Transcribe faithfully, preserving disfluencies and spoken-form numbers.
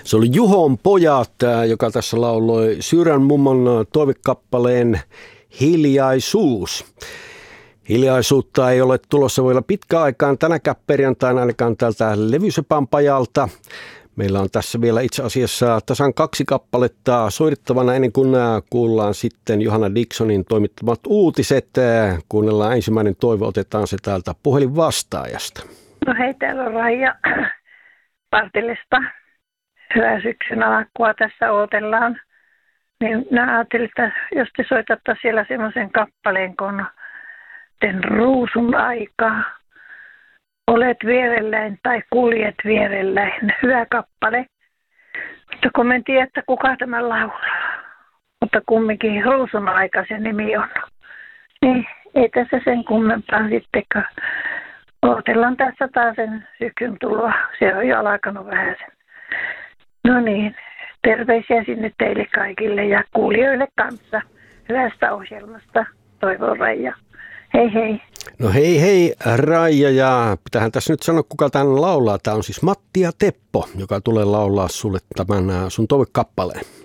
Se oli Juhon pojat, joka tässä lauloi Syrjän mummon toivekappaleen Hiljaisuus. Hiljaisuutta ei ole tulossa vielä pitkä aikaan tänäkään perjantaina ainakaan tältä Levysepän pajalta. Meillä on tässä vielä itse asiassa tasan kaksi kappaletta soitettavana ennen kuin kuullaan sitten Johanna Dixonin toimittamat uutiset. Kuunnellaan ensimmäinen toive, otetaan se täältä puhelinvastaajasta. No hei, täällä on Raija Partilista. Hyvää syksyn alkua tässä odotellaan. Niin minä ajattelin, että jos te soitatte siellä semmoisen kappaleen kun ten ruusun aikaa. Olet vierelläin tai kuljet vierelläin. Hyvä kappale. Mutta kun en tiedä, että kuka tämä laulaa. Mutta kumminkin ruusun aika se nimi on. Niin ei tässä sen kummempaa sittenkaan. Odotellaan tässä taas sen syksyn tuloa. Se on jo alkanut vähän sen. No niin, terveisiä sinne teille kaikille ja kuulijoille kanssa. Hyvästä ohjelmasta. Toivon Raija. Hei hei. No hei hei Raija, ja pitähän tässä nyt sanoa kuka tämän laulaa. Tämä on siis Matti ja Teppo, joka tulee laulaa sulle tämän sun toivekappaleen.